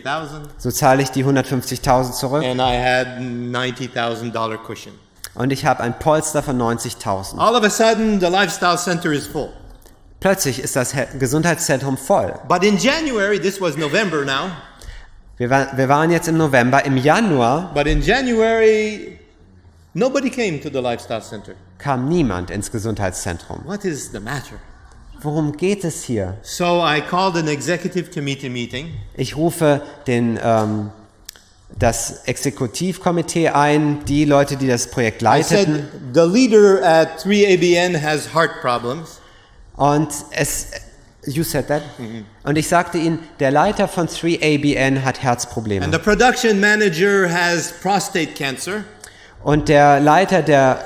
150,000. So zahle ich die 150.000 zurück. And I had $90,000 cushion. Und ich habe ein Polster von 90.000. All of a sudden, the lifestyle center is full. Plötzlich ist das Gesundheitszentrum voll. But in January, this was November now. Wir waren jetzt im November. Im Januar But in January, nobody came to the lifestyle center. kam niemand ins Gesundheitszentrum. What is the matter? Worum geht es hier? So I called an executive committee meeting. Ich rufe das Exekutivkomitee ein, die Leute, die das Projekt I said, leiteten. the leader at 3ABN has heart problems. Und you said that? Und ich sagte ihnen, der Leiter von 3ABN hat And Herzprobleme. the production manager has prostate cancer. Und der Leiter,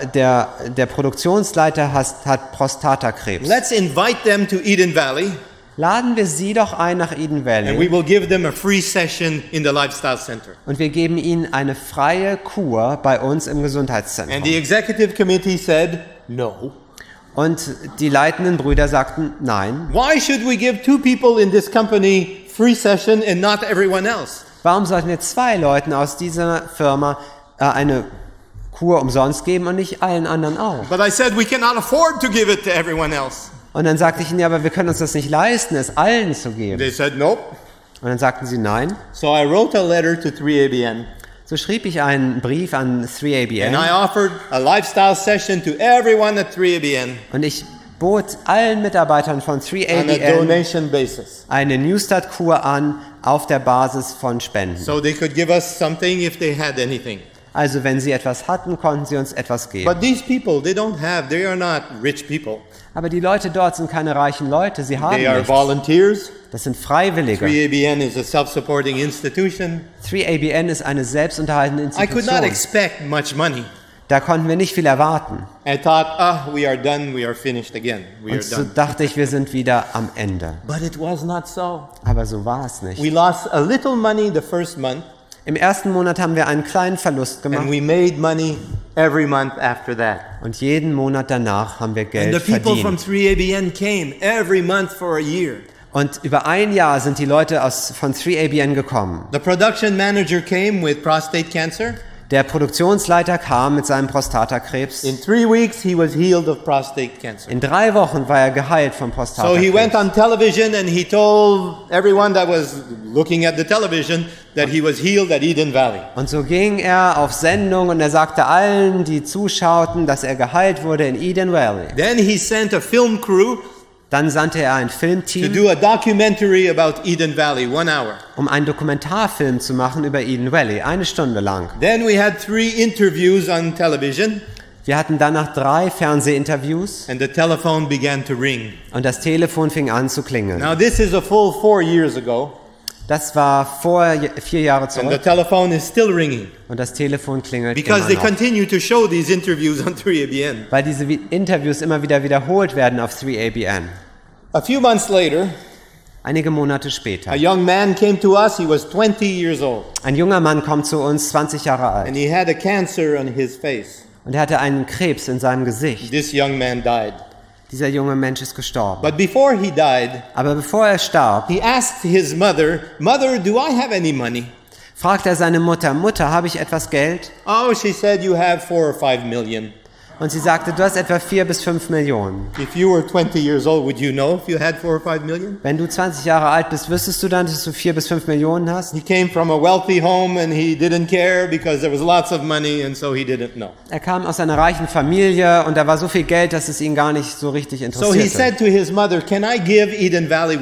der Produktionsleiter hat Prostatakrebs. Let's invite them to Eden Valley, Laden wir sie doch ein nach Eden and Valley. we will give them a free session in the Lifestyle Center. Und wir geben ihnen eine freie Kur bei uns im And Gesundheitszentrum. the executive committee said, no. Und die leitenden Brüder sagten, nein. Why should we give two people in this company free session and not everyone else? Warum sollten wir 2 Leuten aus dieser Firma eine Kur umsonst geben und nicht allen anderen auch? But I said, we cannot afford to give it to everyone else. Und dann sagte ich ihnen, ja, aber wir können uns das nicht leisten, es allen zu geben. They said, nope. Und dann sagten sie nein. So I wrote a letter to 3ABN, So schrieb ich einen Brief an and 3ABN I offered a lifestyle session to everyone at 3ABN und ich bot allen Mitarbeitern von on a 3ABN donation basis. eine Newstart-Kur an auf der Basis von Spenden. So they could give us something if they had anything. Also wenn sie etwas hatten, konnten sie uns etwas geben. But these people, they are not rich people. Aber die Leute dort sind keine reichen Leute, sie haben They are nichts. volunteers. Das sind Freiwillige. 3ABN is a self-supporting institution. 3ABN ist eine selbstunterhaltende I could not Institution. expect much money. Da konnten wir nicht viel erwarten. I thought, we are done, we are finished again. We are Und so done. dachte ich, wir sind wieder am Ende. But it was not so. Aber so war es nicht. We lost a little money the first month, Im ersten Monat haben wir einen kleinen Verlust and gemacht we made money every month after that. und jeden Monat danach haben wir And Geld the people from verdient. 3ABN came every month for a year. Und über ein Jahr sind die Leute von 3ABN gekommen. The production manager came with prostate cancer. Der Produktionsleiter kam mit seinem Prostatakrebs. In 3 weeks, he was healed of prostate cancer. In 3 Wochen war er geheilt vom So he went Prostatakrebs. on television and he told everyone that was looking at the television that he was healed at Eden Valley. Und so ging er auf Sendung und er sagte allen, die zuschauten, dass er geheilt wurde in Eden Valley. Then he sent a film crew Dann sandte er ein to Filmteam, do a documentary about Eden Valley, 1 hour. um einen Dokumentarfilm zu machen über Eden Valley, 1 Stunde lang. Then we had 3 interviews on television, Wir hatten danach 3 Fernsehinterviews and the telephone began to ring. und das Telefon fing an zu klingeln. Now this is a full 4 years ago, Das war vor 4 Jahre and the zurück telephone is still ringing und das Telefon klingelt because they immer noch. continue to show these interviews on 3ABN. Weil diese Interviews immer wieder wiederholt werden auf 3ABN. A few months later, Einige Monate später. a young man came to us. He was 20 years old, Ein junger Mann kommt zu uns, 20 Jahre alt. and he had a cancer on his face. Und er hatte einen Krebs in seinem Gesicht. This young man died. Dieser junge Mensch ist gestorben. But before he died, Aber bevor er starb, he asked his mother, "Mother, do I have any money?" fragt er seine Mutter, Mutter, habe ich etwas Geld? Oh, she said, "You have 4 or 5 million." Und sie sagte, du hast etwa 4 bis 5 Millionen. If you were 20 years old, would you know if you had 4 or 5 million? Wenn du 20 Jahre alt bist, wüsstest du dann, dass du 4 bis 5 Millionen hast? He came from a wealthy home and he didn't care because there was lots of money, and so he didn't know. Er kam aus einer reichen Familie und da war so viel Geld, dass es ihn gar nicht so richtig So he interessierte. said to his mother, "Can I give Eden Valley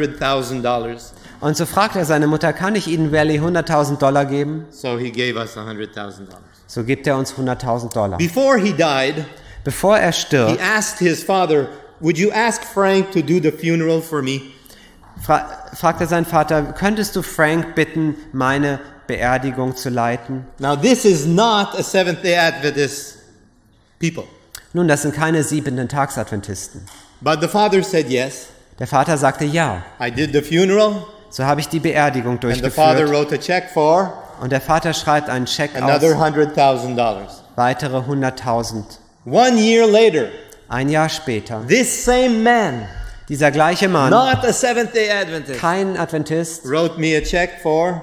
$100,000? Und so fragt er seine Mutter, kann ich Eden Valley $100.000 geben? So he gave us $100,000. So gibt er uns $100.000. Before he died, Bevor er he stirbt, asked his father, "Would you ask Frank to do the funeral for me?" fragt er seinen Vater, könntest du Frank bitten, meine Beerdigung zu leiten? Now this is not a Seventh-day Adventist people. Nun, das sind keine 7-Tags-Adventisten. But the father said yes. Der Vater sagte ja. I did the funeral, So habe ich die Beerdigung and the father durchgeführt. wrote a check for Und der Vater schreibt einen Scheck another aus, $100,000. weitere 100.000. 1 year later, Ein Jahr später, this same man, dieser gleiche Mann, not a Seventh-day Adventist, kein Adventist, wrote me a check for